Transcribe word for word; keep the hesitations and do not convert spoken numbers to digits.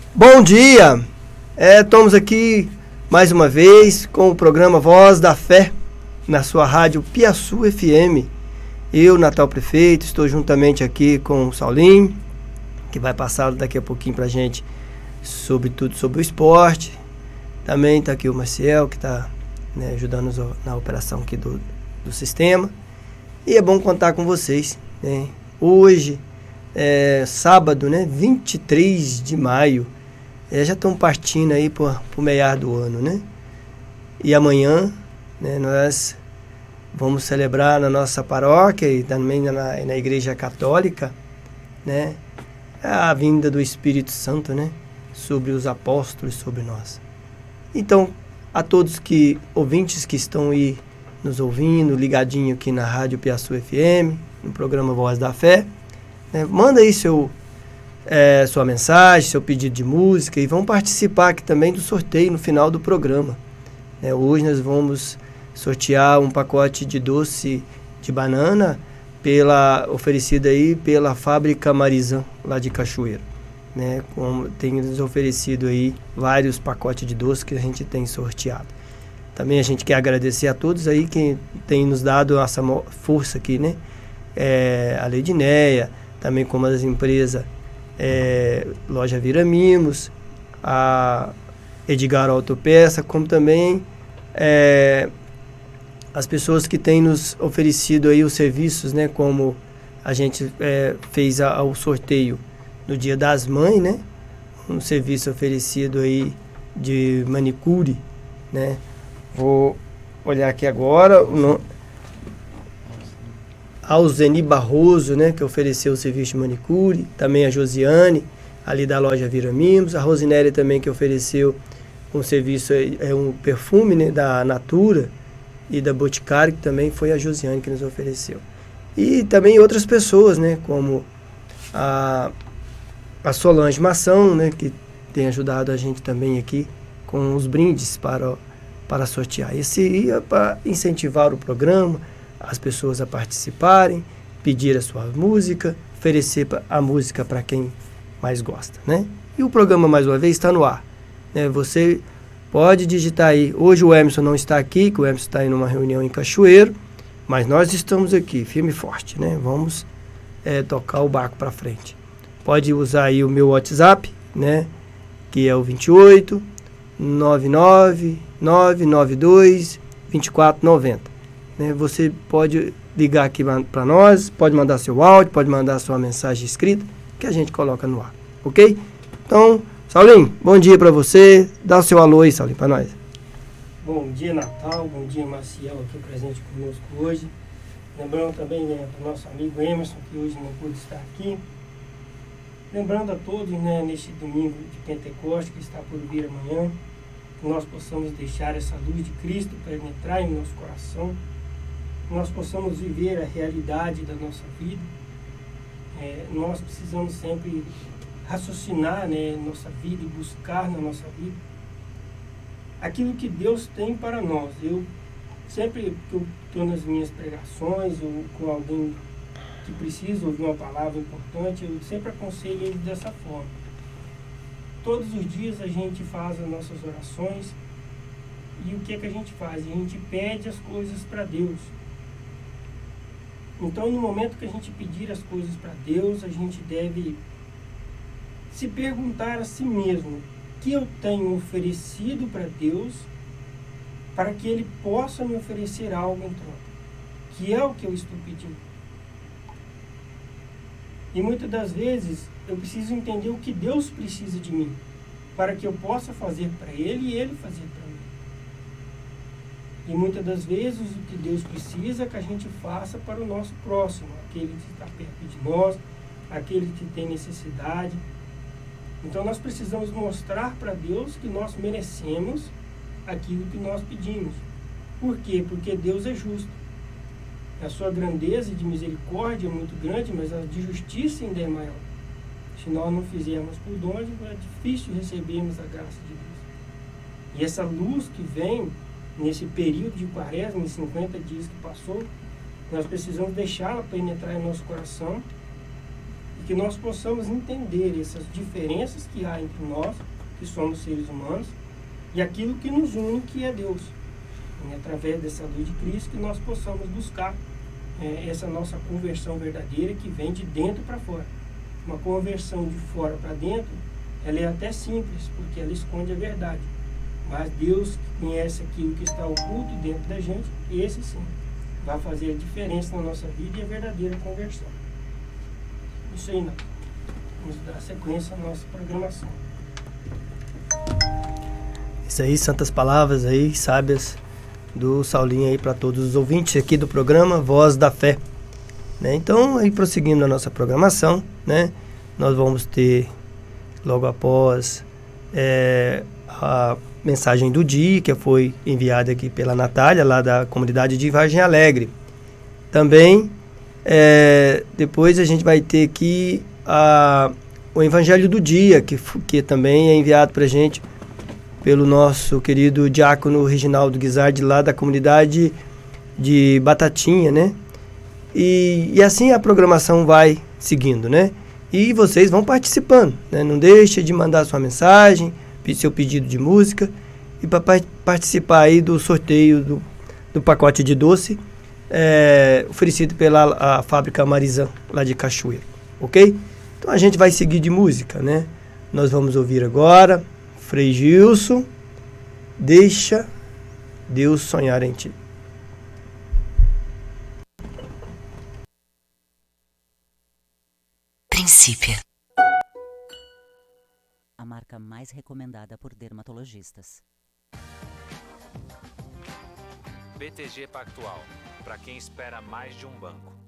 Bom dia! É, estamos aqui mais uma vez com o programa Voz da Fé na sua rádio Piaçu F M. Eu, Natal Prefeito, estou juntamente aqui com o Saulinho, que vai passar daqui a pouquinho para a gente sobre tudo sobre o esporte. Também está aqui o Maciel, que está, né, ajudando na operação aqui do, do sistema. E é bom contar com vocês, né? Hoje, é, sábado, né, vinte e três de maio, é, já estão partindo aí para o meio do ano, né? E amanhã, né, nós vamos celebrar na nossa paróquia e também na, na Igreja Católica, né, a vinda do Espírito Santo, né, sobre os apóstolos, sobre nós. Então, a todos que ouvintes que estão aí nos ouvindo, ligadinho aqui na Rádio Piaçu F M, no programa Voz da Fé, né, manda aí seu, é, sua mensagem, seu pedido de música e vão participar aqui também do sorteio no final do programa. Né, hoje nós vamos sortear um pacote de doce de banana pela, oferecido aí pela Fábrica Marizan, lá de Cachoeira. Né, como tem nos oferecido aí vários pacotes de doce que a gente tem sorteado. Também a gente quer agradecer a todos aí que tem nos dado essa força aqui, né? É, a Leidinéia, também como as empresas é, Loja Vira Mimos, a Edgar Autopeça, como também é, as pessoas que têm nos oferecido aí os serviços, né? Como a gente é, fez a, o sorteio no Dia das Mães, né? Um serviço oferecido aí de manicure, né? Vou olhar aqui agora no, ao Zeni Barroso, né? Que ofereceu o serviço de manicure, também a Josiane, ali da loja Vira Mimos, a Rosinéria também que ofereceu um serviço, é um perfume, né? Da Natura e da Boticário, que também foi a Josiane que nos ofereceu. E também outras pessoas, né? Como a a Solange Mação, né, que tem ajudado a gente também aqui com os brindes para, para sortear. Esse ia para incentivar o programa, as pessoas a participarem, pedir a sua música, oferecer a música para quem mais gosta, né? E o programa, mais uma vez, está no ar. Né? Você pode digitar aí. Hoje o Emerson não está aqui, que o Emerson está em uma reunião em Cachoeiro, mas nós estamos aqui, firme e forte, né? Vamos é, tocar o barco para frente. Pode usar aí o meu WhatsApp, né, que é o vinte e oito, nove nove nove nove dois, vinte e quatro noventa. Né? Você pode ligar aqui para nós, pode mandar seu áudio, pode mandar sua mensagem escrita, que a gente coloca no ar, ok? Então, Saulinho, bom dia para você. Dá o seu alô aí, Saulinho, para nós. Bom dia, Natal. Bom dia, Maciel, aqui presente conosco hoje. Lembrando também, né, do nosso amigo Emerson, que hoje não pôde estar aqui. Lembrando a todos, né, neste domingo de Pentecostes, que está por vir amanhã, que nós possamos deixar essa luz de Cristo penetrar em nosso coração, que nós possamos viver a realidade da nossa vida. É, nós precisamos sempre raciocinar, né, nossa vida e buscar na nossa vida aquilo que Deus tem para nós. Eu sempre que eu estou nas minhas pregações ou com alguém que precisa ouvir uma palavra importante, eu sempre aconselho eles dessa forma. Todos os dias a gente faz as nossas orações e o que é que a gente faz? A gente pede as coisas para Deus. Então, no momento que a gente pedir as coisas para Deus, a gente deve se perguntar a si mesmo o que eu tenho oferecido para Deus para que Ele possa me oferecer algo em troca, que é o que eu estou pedindo. E muitas das vezes eu preciso entender o que Deus precisa de mim, para que eu possa fazer para Ele e Ele fazer para mim. E muitas das vezes o que Deus precisa é que a gente faça para o nosso próximo, aquele que está perto de nós, aquele que tem necessidade. Então nós precisamos mostrar para Deus que nós merecemos aquilo que nós pedimos. Por quê? Porque Deus é justo. A sua grandeza e de misericórdia é muito grande, mas a de justiça ainda é maior. Se nós não fizermos por dons, é difícil recebermos a graça de Deus. E essa luz que vem nesse período de quaresma, em cinquenta dias que passou, nós precisamos deixá-la penetrar em nosso coração e que nós possamos entender essas diferenças que há entre nós, que somos seres humanos, e aquilo que nos une, que é Deus. E através dessa luz de Cristo, que nós possamos buscar é, essa nossa conversão verdadeira que vem de dentro para fora. Uma conversão de fora para dentro, ela é até simples, porque ela esconde a verdade. Mas Deus, que conhece aquilo que está oculto dentro da gente, esse sim vai fazer a diferença na nossa vida e a verdadeira conversão. Isso aí, não. Vamos dar sequência à nossa programação. Isso aí, santas palavras aí, sábias do Saulinho aí para todos os ouvintes aqui do programa Voz da Fé. Né? Então, aí prosseguindo a nossa programação, né? Nós vamos ter logo após é, a mensagem do dia, que foi enviada aqui pela Natália, lá da comunidade de Vargem Alegre. Também, é, depois a gente vai ter aqui a, o Evangelho do Dia, que, que também é enviado para a gente pelo nosso querido diácono Reginaldo Guizardi, lá da comunidade de Batatinha, né? E, e assim a programação vai seguindo, né? E vocês vão participando, né? Não deixe de mandar sua mensagem, seu pedido de música e para participar aí do sorteio do, do pacote de doce é, oferecido pela a fábrica Marizan, lá de Cachoeiro, ok? Então a gente vai seguir de música, né? Nós vamos ouvir agora Frei Gilson, Deixa Deus Sonhar em Ti. Princípio. A marca mais recomendada por dermatologistas. B T G Pactual, para quem espera mais de um banco.